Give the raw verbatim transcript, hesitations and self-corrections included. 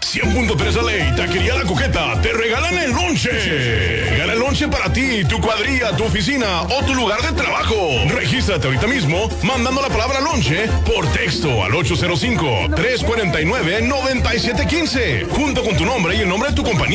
cien punto tres La Ley, Taquería La Coqueta, te regalan el lonche. Gana el lonche para ti, tu cuadrilla, tu oficina o tu lugar de trabajo. Regístrate ahorita mismo mandando la palabra lonche por texto al ocho cero cinco, tres cuatro nueve, nueve siete uno cinco, junto con tu nombre y el nombre de tu compañía.